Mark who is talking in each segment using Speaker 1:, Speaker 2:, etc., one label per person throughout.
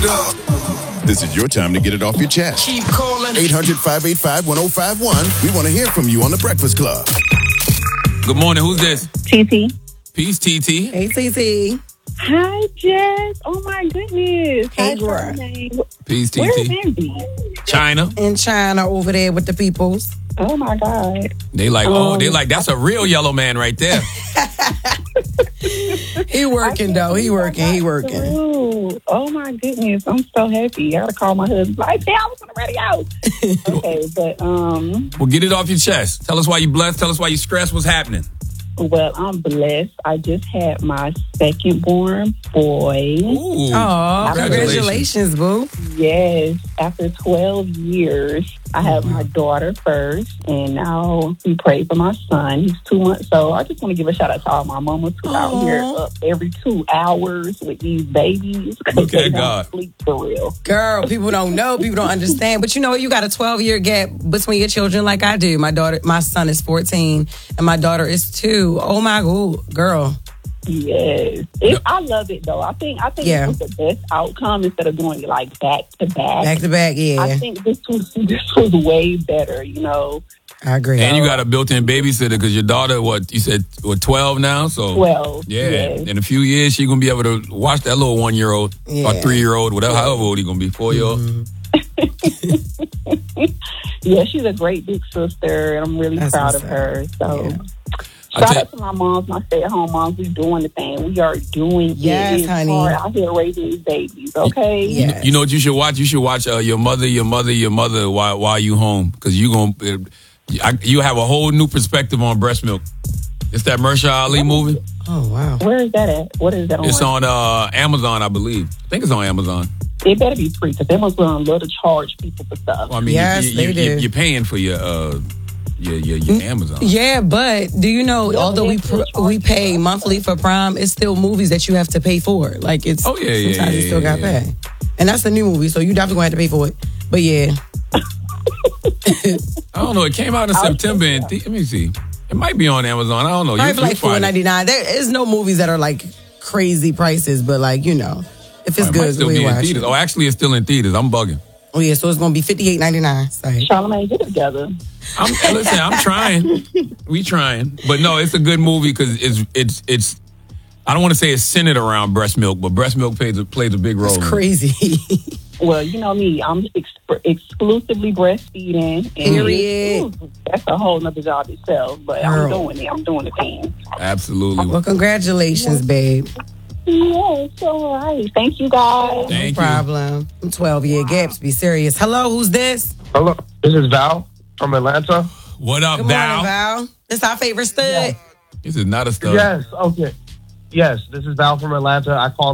Speaker 1: it up. This is your time to get it off your chest.
Speaker 2: Keep calling.
Speaker 1: 800-585-1051. We want to hear from you on The Breakfast Club.
Speaker 3: Good morning. Who's this?
Speaker 4: TT.
Speaker 3: Peace, TT.
Speaker 5: Hey, TT.
Speaker 4: Hi, Jess. Oh, my goodness.
Speaker 5: Hey,
Speaker 4: Hi,
Speaker 5: girl.
Speaker 4: Charmaine.
Speaker 3: Peace,
Speaker 4: Where's
Speaker 3: TT.
Speaker 4: Andy?
Speaker 3: China.
Speaker 5: In China over there with the peoples.
Speaker 4: Oh, my God.
Speaker 3: They like, that's a real yellow man right there.
Speaker 5: He working, though. He working.
Speaker 4: Ooh. Oh, my goodness. I'm so happy. I got to call my husband. Like, hey, I was on the radio. Okay, but,
Speaker 3: Well, get it off your chest. Tell us why you blessed. Tell us why you stressed. What's happening?
Speaker 4: well, I'm blessed. I just had my second born boy.
Speaker 3: Ooh,
Speaker 5: Oh, congratulations, boo.
Speaker 4: Yes, after 12 years, I had my daughter first, and now we pray for my son. He's 2 months old. I just want to give a shout out to all my mamas who out here up every 2 hours with these babies.
Speaker 3: Look
Speaker 4: they
Speaker 3: at
Speaker 4: don't
Speaker 3: God.
Speaker 4: sleep for real.
Speaker 5: Girl, people don't know. People don't understand. But you know, you got a 12-year gap between your children like I do. My son is 14, and my daughter is 2. Oh, my God, girl.
Speaker 4: Yes, I love it though. I think
Speaker 5: Yeah.
Speaker 4: this was the best outcome instead of doing it like back to back.
Speaker 5: Back to back, yeah.
Speaker 4: I think this was way better. You know,
Speaker 5: I agree.
Speaker 3: And you got a built-in babysitter because your daughter, you said 12 now? So
Speaker 4: 12.
Speaker 3: Yeah,
Speaker 4: yes.
Speaker 3: in a few years, she's going to be able to watch that little 1-year-old or
Speaker 5: Yeah.
Speaker 3: 3-year-old, whatever, however old he's going to be, 4-year-old.
Speaker 4: Yeah, she's a great big sister, and I'm really
Speaker 5: That's
Speaker 4: proud of
Speaker 5: what's
Speaker 4: her. So,
Speaker 5: Yeah.
Speaker 4: shout out to my moms, my stay-at-home moms. We doing the thing. We are doing
Speaker 5: Yes,
Speaker 4: it. It's
Speaker 5: honey.
Speaker 4: hard out here raising these babies. Okay.
Speaker 5: Yeah.
Speaker 3: You know what you should watch? You should watch your mother while you home because you have a whole new perspective on breast milk. It's that Mahershala Ali movie.
Speaker 5: Oh, wow.
Speaker 4: Where is that at? What is that on?
Speaker 3: It's on Amazon, I believe. I think it's on Amazon.
Speaker 4: It better be free because Amazon love to charge people for stuff.
Speaker 3: Well, I mean,
Speaker 5: Yes, they do.
Speaker 3: you're paying for your Amazon.
Speaker 5: Yeah, but do you know, although we pay monthly for Prime, it's still movies that you have to pay for. Like, it's sometimes you still got to pay. And that's a new movie, so you definitely going to have to pay for it. But yeah.
Speaker 3: I don't know. It came out in September. Let me see. It might be on Amazon. I don't know.
Speaker 5: Probably for like $4.99. There is no movies that are like crazy prices, but like, you know, if it's
Speaker 3: It might
Speaker 5: good,
Speaker 3: still
Speaker 5: we
Speaker 3: be in
Speaker 5: watch
Speaker 3: theaters.
Speaker 5: it.
Speaker 3: Oh, actually, it's still in theaters. I'm bugging.
Speaker 5: Oh yeah, so it's gonna be $58.99. Sorry.
Speaker 4: Charlamagne, get it together.
Speaker 3: I'm trying. We trying, but no, it's a good movie because it's. I don't want to say it's centered around breast milk, but breast milk plays a big role.
Speaker 5: It's crazy.
Speaker 4: Well, you know me, I'm exclusively breastfeeding. And
Speaker 5: Period.
Speaker 4: That's a whole nother job itself, but
Speaker 5: Girl.
Speaker 4: I'm doing it. I'm doing the thing.
Speaker 3: Absolutely.
Speaker 5: Well, congratulations, babe.
Speaker 4: Yeah, it's all right. Thank you, guys.
Speaker 3: Thank
Speaker 5: No problem. 12-year gaps. Be serious. Hello, who's this?
Speaker 6: Hello, this is Val from Atlanta.
Speaker 3: What up,
Speaker 5: Good
Speaker 3: Val?
Speaker 5: morning, Val. This our favorite stud.
Speaker 3: This is not a stud.
Speaker 6: Yes, okay. Yes, this is Val from Atlanta. I called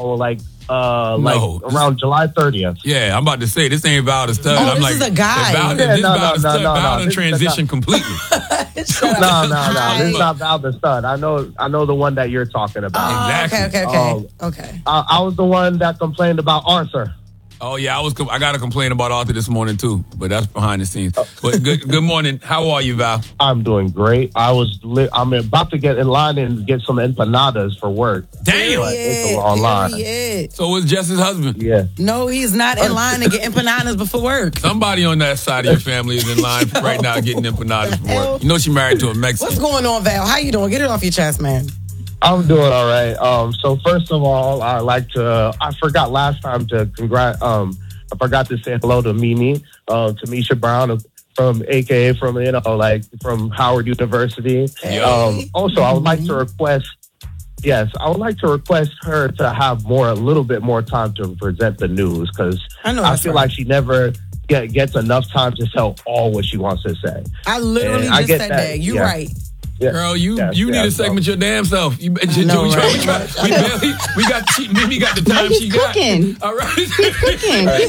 Speaker 6: around July 30th.
Speaker 3: Yeah, I'm about to say this ain't Val the stud.
Speaker 5: Oh,
Speaker 3: I'm
Speaker 5: this is a guy.
Speaker 3: If Val,
Speaker 6: Yeah,
Speaker 3: this
Speaker 6: no,
Speaker 3: Val the stud.
Speaker 6: no,
Speaker 3: Val done
Speaker 6: this is the
Speaker 3: transitioned completely.
Speaker 6: No, this is not Val the stud. I know the one that you're talking about.
Speaker 3: Exactly.
Speaker 5: Okay.
Speaker 6: I was the one that complained about Arthur.
Speaker 3: Oh yeah, I got a complaint about Arthur this morning too, but that's behind the scenes. But good morning. How are you, Val?
Speaker 6: I'm doing great. I'm about to get in line and get some empanadas for work.
Speaker 3: Damn.
Speaker 6: It's online.
Speaker 5: Period.
Speaker 3: So was Jess's husband.
Speaker 6: Yeah.
Speaker 5: No, he's not in line to get empanadas before work.
Speaker 3: Somebody on that side of your family is in line right now getting empanadas from work. You know she married to a Mexican.
Speaker 5: What's going on, Val? How you doing? Get it off your chest, man.
Speaker 6: I'm doing all right. So first of all, I forgot last time to I forgot to say hello to Mimi, Tamisha Brown from Howard University. Also, I would like to request her to have a little bit more time to present the news because I feel like she never gets enough time to tell all what she wants to say.
Speaker 5: I literally
Speaker 6: And
Speaker 5: just said that. You're right.
Speaker 6: Yeah.
Speaker 3: Girl, you need to segment your damn self. Mimi got the time she got. All right.
Speaker 7: Cooking. Keep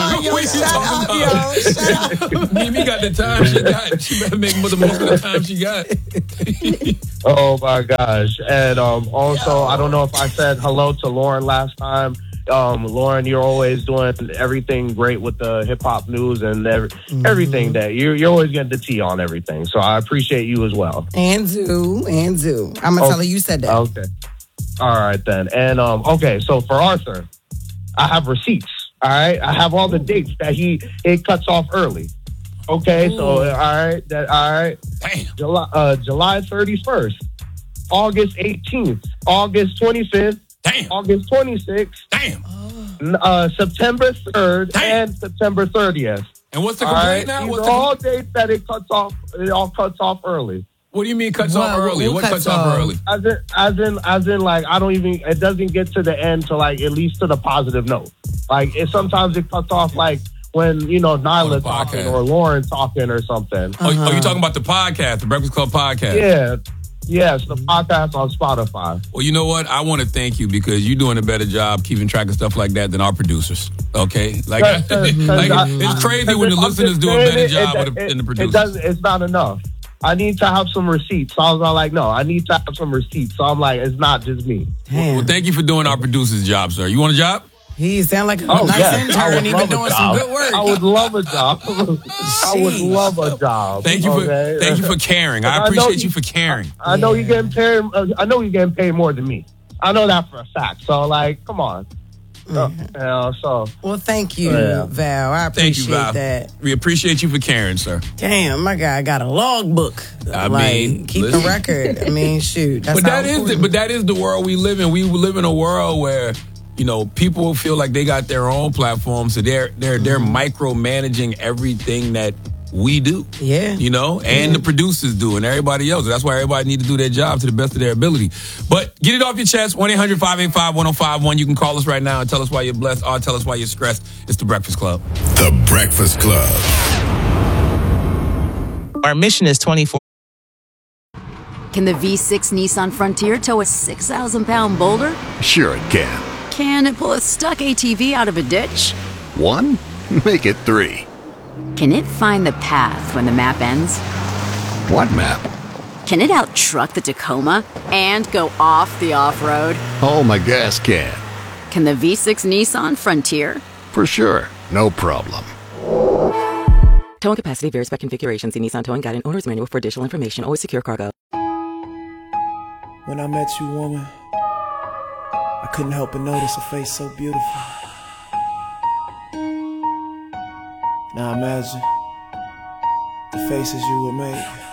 Speaker 7: going.
Speaker 3: Mimi got the time she got. She better make the most of the time she got.
Speaker 6: Oh my gosh. And also, I don't know if I said hello to Lauren last time. Lauren, you're always doing everything great with the hip hop news and everything that you're always getting the tea on everything. So I appreciate you as well.
Speaker 5: And do. I'm gonna tell her you said that.
Speaker 6: Okay. All right then. And okay, so for Arthur, I have receipts. All right, I have all the dates that it cuts off early. Okay, so all right.
Speaker 3: Damn.
Speaker 6: July 31st, August 18th, August 25th,
Speaker 3: Damn.
Speaker 6: August 26th,
Speaker 3: Damn.
Speaker 6: September 3rd, and September 30th.
Speaker 3: And what's the complaint now?
Speaker 6: These are all dates that it cuts off. It all cuts off early.
Speaker 3: What do you mean cuts off early? What cuts off early?
Speaker 6: As in, like, I don't even. It doesn't get to the end to, like, at least to the positive note. Like, sometimes it cuts off, like, when, Nyla talking or Lauren talking or something.
Speaker 3: Oh, you talking about the podcast, the Breakfast Club podcast?
Speaker 6: Yeah. Yes, the podcast on Spotify.
Speaker 3: Well, you know what? I want to thank you because you're doing a better job keeping track of stuff like that than our producers. Okay? Like, it's crazy when the listeners do a better job than the producers.
Speaker 6: It's not enough. I need to have some receipts. So I was like, no, I need to have some receipts. So I'm like, it's not just me.
Speaker 3: Well, thank you for doing our producer's job, sir. You want a job?
Speaker 5: He sound like a nice intern. He been doing some good work.
Speaker 6: I would love a job. I would love a job.
Speaker 3: Thank you for caring. I appreciate you for caring.
Speaker 6: I know you're getting paid. I know you're getting paid more than me. I know that for a fact. So, like, come on.
Speaker 5: Well, thank you, Val. I appreciate that.
Speaker 3: We appreciate you for caring, sir.
Speaker 5: Damn, my guy got a logbook.
Speaker 3: I mean,
Speaker 5: keep the record. I mean, shoot.
Speaker 3: But that is the world we live in. We live in a world where people feel like they got their own platform, so they're micromanaging everything that we do.
Speaker 5: Yeah.
Speaker 3: And the producers do, and everybody else. That's why everybody need to do their job to the best of their ability. But get it off your chest. 1-800-585-1051. You can call us right now and tell us why you're blessed or tell us why you're stressed. It's The Breakfast Club.
Speaker 1: The Breakfast Club.
Speaker 2: Our mission is 24.
Speaker 8: Can the V6 Nissan Frontier tow a 6,000-pound boulder?
Speaker 1: Sure it can.
Speaker 8: Can it pull a stuck ATV out of a ditch?
Speaker 1: 1? Make it 3.
Speaker 8: Can it find the path when the map ends?
Speaker 1: What map?
Speaker 8: Can it out-truck the Tacoma and go off the off-road?
Speaker 1: Oh, my gas can.
Speaker 8: Can the V6 Nissan Frontier?
Speaker 1: For sure. No problem.
Speaker 9: Towing capacity varies by configuration. See Nissan Towing Guide and Owner's Manual for additional information. Always secure cargo.
Speaker 10: When I met you, woman, I couldn't help but notice a face so beautiful. Now imagine the faces you would make